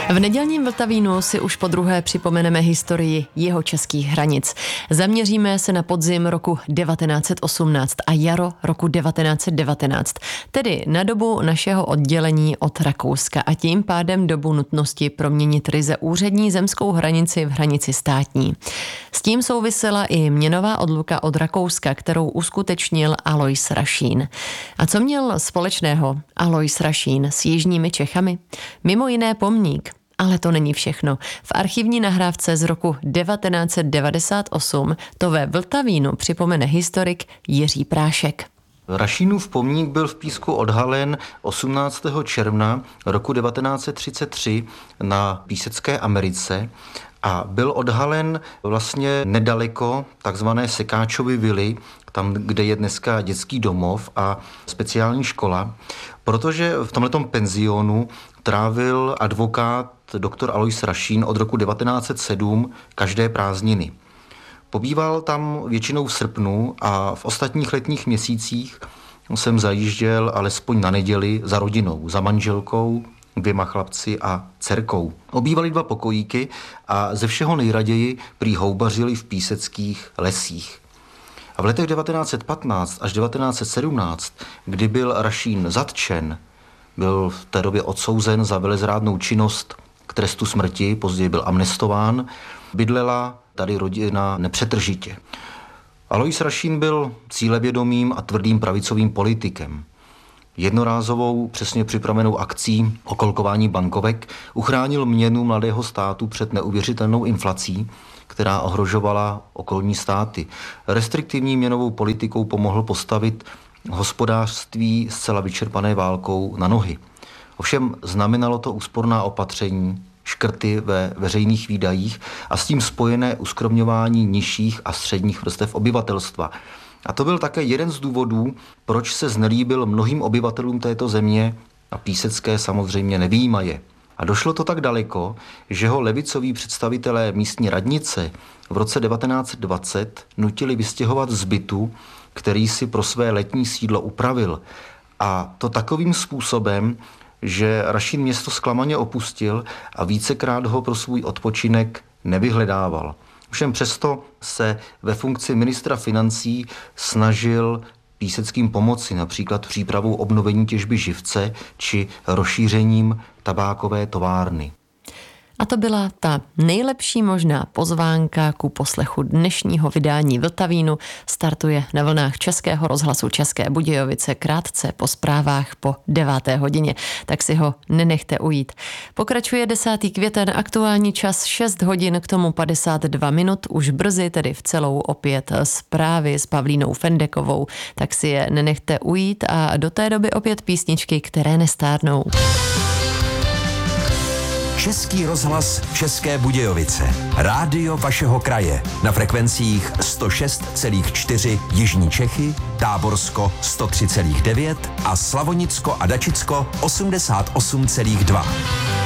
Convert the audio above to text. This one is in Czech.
V nedělním Vltavínu si už podruhé připomeneme historii jihočeských hranic. Zaměříme se na podzim roku 1918 a jaro roku 1919, tedy na dobu našeho oddělení od Rakouska a tím pádem dobu nutnosti proměnit ryze úřední zemskou hranici v hranici státní. S tím souvisela i měnová odluka od Rakouska, kterou uskutečnil Alois Rašín. A co měl společného Alois Rašín s jižními Čechami? Mimo jiné pomník. Ale to není všechno. V archivní nahrávce z roku 1998 to ve Vltavínu připomene historik Jiří Prášek. Rašínův pomník byl v Písku odhalen 18. června roku 1933 na Písecké Americe a byl odhalen vlastně nedaleko takzvané Sekáčovy vily, tam, kde je dneska dětský domov a speciální škola, protože v tomhletom penzionu trávil advokát doktor Alois Rašín od roku 1907 každé prázdniny. Pobýval tam většinou v srpnu a v ostatních letních měsících jsem zajížděl alespoň na neděli za rodinou, za manželkou, 2 chlapci a dcerkou. Obývali 2 pokojíky a ze všeho nejraději prý houbařili v píseckých lesích. A v letech 1915 až 1917, kdy byl Rašín zatčen, byl v té době odsouzen za velezrádnou činnost k trestu smrti, později byl amnestován, bydlela tady rodina nepřetržitě. Alois Rašín byl cílevědomým a tvrdým pravicovým politikem. Jednorázovou, přesně připravenou akcí okolkování bankovek uchránil měnu mladého státu před neuvěřitelnou inflací, která ohrožovala okolní státy. Restriktivní měnovou politikou pomohl postavit hospodářství zcela vyčerpané válkou na nohy. Ovšem znamenalo to úsporná opatření, škrty ve veřejných výdajích a s tím spojené uskromňování nižších a středních vrstev obyvatelstva. A to byl také jeden z důvodů, proč se znelíbil mnohým obyvatelům této země a Písecké samozřejmě nevyjímaje. A došlo to tak daleko, že ho levicoví představitelé místní radnice v roce 1920 nutili vystěhovat z bytu, který si pro své letní sídlo upravil. A to takovým způsobem, že Rašín město zklamaně opustil a vícekrát ho pro svůj odpočinek nevyhledával. Všem přesto se ve funkci ministra financí snažil Píseckým pomoci, například přípravou obnovení těžby živce či rozšířením tabákové továrny. A to byla ta nejlepší možná pozvánka ku poslechu dnešního vydání Vltavínu. Startuje na vlnách Českého rozhlasu České Budějovice krátce po zprávách po 9. hodině. Tak si ho nenechte ujít. Pokračuje 10. květen, aktuální čas 6 hodin, k tomu 52 minut. Už brzy, tedy v celou opět zprávy s Pavlínou Fendekovou. Tak si je nenechte ujít a do té doby opět písničky, které nestárnou. Český rozhlas České Budějovice. Rádio vašeho kraje. Na frekvencích 106,4 Jižní Čechy, Táborsko 103,9 a Slavonicko a Dačicko 88,2.